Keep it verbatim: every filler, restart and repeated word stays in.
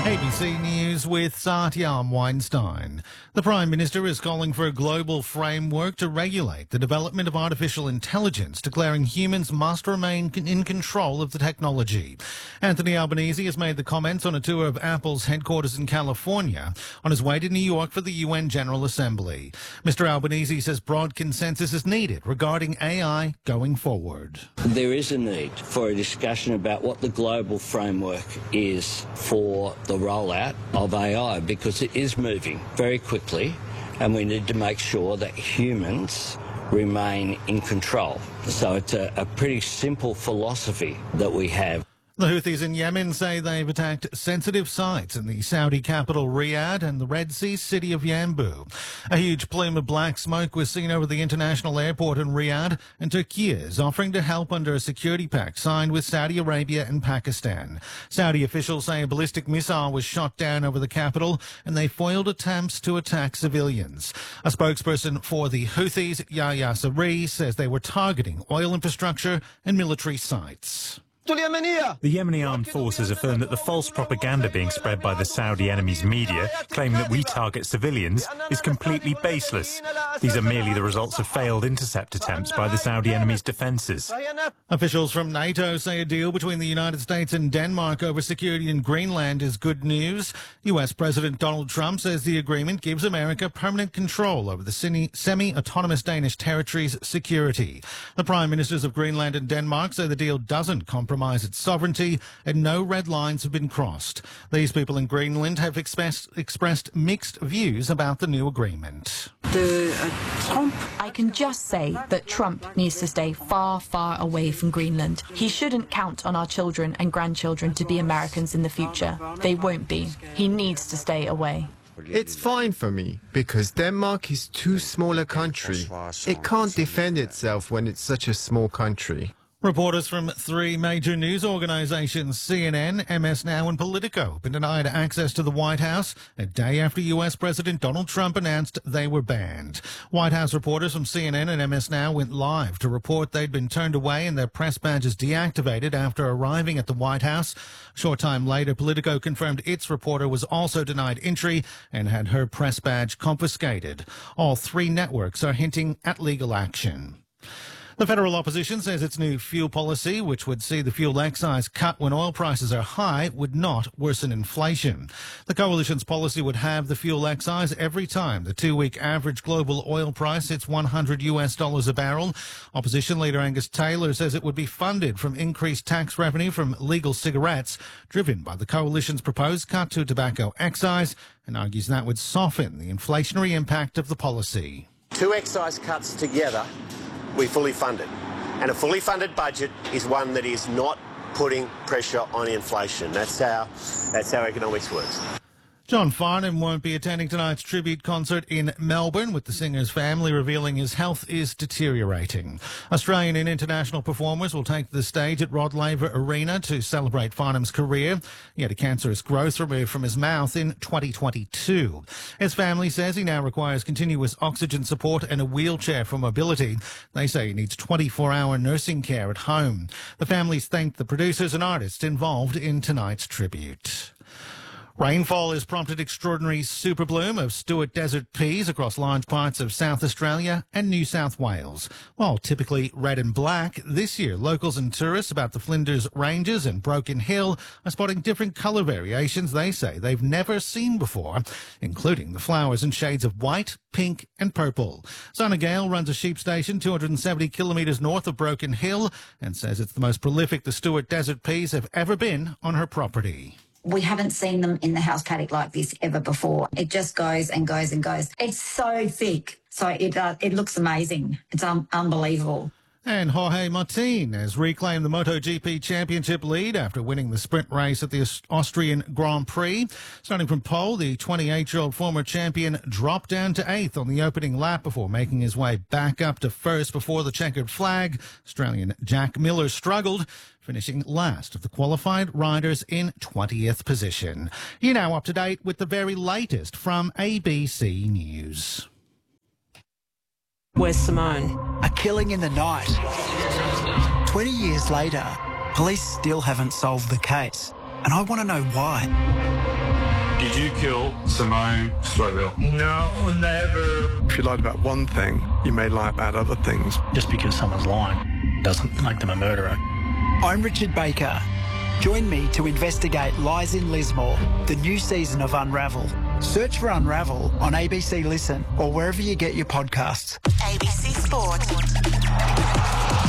A B C News with Satyam Weinstein. The Prime Minister is calling for a global framework to regulate the development of artificial intelligence, declaring humans must remain in control of the technology. Anthony Albanese has made the comments on a tour of Apple's headquarters in California on his way to New York for the U N General Assembly. Mister Albanese says broad consensus is needed regarding A I going forward. There is a need for a discussion about what the global framework is for the rollout of A I, because it is moving very quickly and we need to make sure that humans remain in control. So it's a, a pretty simple philosophy that we have. The Houthis in Yemen say they've attacked sensitive sites in the Saudi capital Riyadh and the Red Sea city of Yanbu. A huge plume of black smoke was seen over the international airport in Riyadh, and Turkey is offering to help under a security pact signed with Saudi Arabia and Pakistan. Saudi officials say a ballistic missile was shot down over the capital, and they foiled attempts to attack civilians. A spokesperson for the Houthis, Yahya Saree, says they were targeting oil infrastructure and military sites. The Yemeni armed forces affirm that the false propaganda being spread by the Saudi enemy's media, claiming that we target civilians, is completely baseless. These are merely the results of failed intercept attempts by the Saudi enemy's defences. Officials from NATO say a deal between the United States and Denmark over security in Greenland is good news. U S President Donald Trump says the agreement gives America permanent control over the semi-autonomous Danish territory's security. The Prime Ministers of Greenland and Denmark say the deal doesn't compromise its sovereignty and no red lines have been crossed. These people in Greenland have expressed, expressed mixed views about the new agreement. The, uh, Trump. I can just say that Trump needs to stay far, far away from Greenland. He shouldn't count on our children and grandchildren to be Americans in the future. They won't be. He needs to stay away. It's fine for me, because Denmark is too small a country. It can't defend itself when it's such a small country. Reporters from three major news organizations, C N N, M S Now and Politico, have been denied access to the White House a day after U S President Donald Trump announced they were banned. White House reporters from C N N and M S Now went live to report they'd been turned away and their press badges deactivated after arriving at the White House. A short time later, Politico confirmed its reporter was also denied entry and had her press badge confiscated. All three networks are hinting at legal action. The federal opposition says its new fuel policy, which would see the fuel excise cut when oil prices are high, would not worsen inflation. The coalition's policy would have the fuel excise every time the two-week average global oil price hits one hundred US dollars a barrel. Opposition leader Angus Taylor says it would be funded from increased tax revenue from legal cigarettes, driven by the coalition's proposed cut to tobacco excise, and argues that would soften the inflationary impact of the policy. Two excise cuts together, we fully fund it. And a fully funded budget is one that is not putting pressure on inflation. That's how, that's how economics works. John Farnham won't be attending tonight's tribute concert in Melbourne, with the singer's family revealing his health is deteriorating. Australian and international performers will take the stage at Rod Laver Arena to celebrate Farnham's career. He had a cancerous growth removed from his mouth in twenty twenty-two. His family says he now requires continuous oxygen support and a wheelchair for mobility. They say he needs twenty-four hour nursing care at home. The families thank the producers and artists involved in tonight's tribute. Rainfall has prompted extraordinary super bloom of Stuart Desert peas across large parts of South Australia and New South Wales. While typically red and black, this year locals and tourists about the Flinders Ranges and Broken Hill are spotting different colour variations they say they've never seen before, including the flowers in shades of white, pink and purple. Sana Gale runs a sheep station two hundred seventy kilometres north of Broken Hill and says it's the most prolific the Stuart Desert peas have ever been on her property. We haven't seen them in the house paddock like this ever before. It just goes and goes and goes. It's so thick, so it uh, it looks amazing. It's um, unbelievable. And Jorge Martin has reclaimed the MotoGP championship lead after winning the sprint race at the Austrian Grand Prix. Starting from pole, the twenty-eight-year-old former champion dropped down to eighth on the opening lap before making his way back up to first before the checkered flag. Australian Jack Miller struggled, finishing last of the qualified riders in twentieth position. You're now up to date with the very latest from A B C News. Where's Simone? A killing in the night. twenty years later, police still haven't solved the case. and I want to know why. Did you kill Simone Stroville? No, never. If you lied about one thing, you may lie about other things. Just because someone's lying doesn't make them a murderer. I'm Richard Baker. Join me to investigate Lies in Lismore, the new season of Unravel. Search for Unravel on A B C Listen or wherever you get your podcasts. A B C Sport.